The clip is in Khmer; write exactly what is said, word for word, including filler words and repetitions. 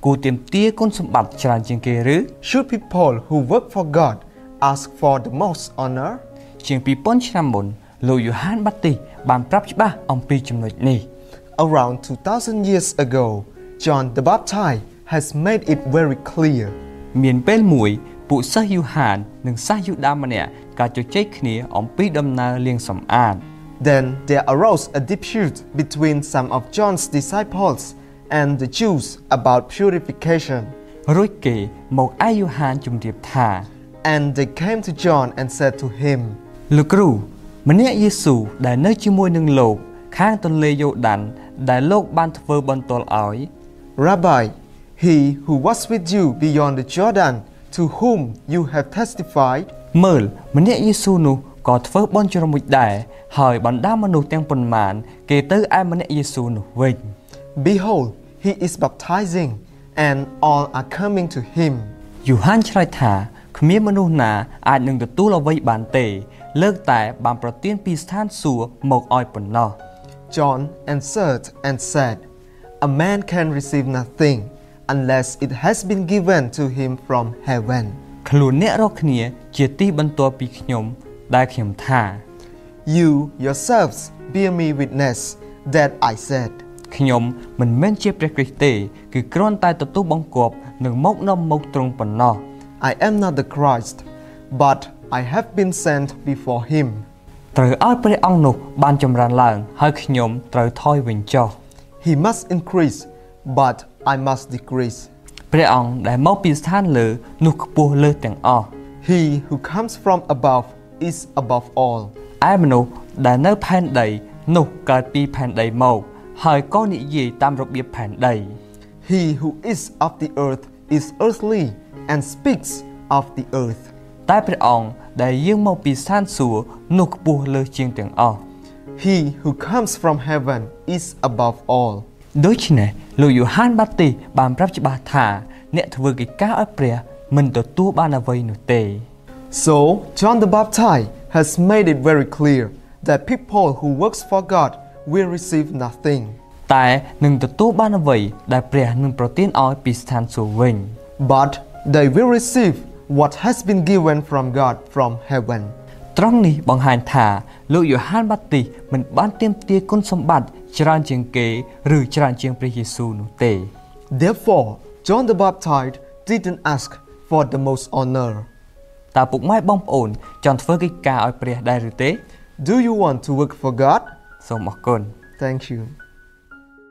គួរទាមទារគុណសម្បត្តិច្រើនជាងគេឬ Should people who work for God ask for the most honor? ជាងពីរពាន់ឆ្នាំមុនលោកយូហានបាទីសបានប្រាប់ច្បាស់អំពីចំណុចនេះ Around two thousand years ago, John the Baptist has made it very clear. មានពេលមួយពួកសិស្សយូហាននិងសិស្សយូដាម្នាក់ក៏ជជែកគ្នាអំពីដំណើរលាងសម្អាត Then there arose a dispute between some of John's disciples and the Jews about purification. រួចគេមកឯយូហានជម្រាបថា And they came to John and said to him, លោកគ្រូម្នាក់យេស៊ូវដែលនៅជាមួយនឹងលោកខាងទន្លេយ៉ូដានដែលលោកបានធ្វើបន្ទាល់ឲ្យ Rabbi, he who was with you beyond the Jordan, to whom you have testified, មើលម្នាក់យេស៊ូវនោះក៏ធ្វើបន់ជ្រមុជដែរហើយបណ្ដាមនុស្សទាំងប៉ុន្មានគេទៅឯម្នាក់យេស៊ូវនោះវិញ behold, he is baptizing, and all are coming to him. យូហានឆ្លើយថាគ្មានមនុស្សណាអាចនឹងទទួលអ្វីបានទេលើកតែបានប្រទានពីស្ថានសួគ៌មកឲ្យប៉ុណ្ណោះ John answered and said, a man can receive nothing unless it has been given to him from heaven. ខ្លួនអ្នករាល់គ្នាជាទីបន្ទាល់ពីខ្ញុំដែលខ្ញុំថា You yourselves bear me witness that I said. ខ្ញុំមិនមែនជាព្រះគ្រីស្ទទេគឺគ្រាន់តែទទួលបង្គាប់នឹងមកនាំមុខទ្រង់ប៉ុណ្ណោះ I am not the Christ, but I have been sent before him. ត្រូវឲ្យព្រះអង្គនោះបានចម្រើនឡើងហើយខ្ញុំត្រូវថយវិញចុះ He must increase, but I must decrease. ព្រះអង្គដែលមកពីស្ថានលើនោះខ្ពស់លើសទាំងអស់ He who comes from above is above all. ឯមនុស្សដែលនៅផែនដីនោះកើតពីផែនដីមកហើយក៏និយាយតាមរបៀបផែនដី He who is of the earth is earthly and speaks of the earth. តែព្រះអង្គដែលយាងមកពីស្ថានសួគ៌នោះខ្ពស់លើសជាងទាំងអស់ He who comes from heaven is above all. ដូច្នេះលោកយូហានបាទីសបានប្រាប់ច្បាស់ថាអ្នកធ្វើកិច្ចការឲ្យព្រះមិនទទួលបានអ្វីនោះទេ So John the Baptist has made it very clear that people who works for God will receive nothing. តែនឹងទទួលបានអ្វីដែលព្រះនឹងប្រទានឲ្យពីស្ថានសួគ៌វិញ But they will receive what has been given from God from heaven. ត្រង់នេះបង្ហាញថាលោកយូហានបាទីសមិនបានទាមទារគុណសម្បត្តិច្រើនជាងគេឬច្រើនជាងព្រះយេស៊ូវនោះទេ Therefore, John the Baptist didn't ask for the most honor. តើពុកម៉ែបងប្អូនចង់ធ្វើកិច្ចការឲ្យព្រះដែរឬទេ Do you want to work for God? សូមអរគុណ Thank you.